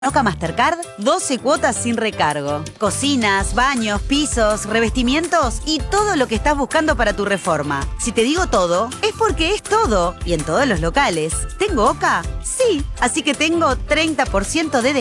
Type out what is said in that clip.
Oca Mastercard, 12 cuotas sin recargo. Cocinas, baños, pisos, revestimientos y todo lo que estás buscando para tu reforma. Si te digo todo, es porque es todo. Y en todos los locales. ¿Tengo Oca? Sí. Así que tengo 30% de descuento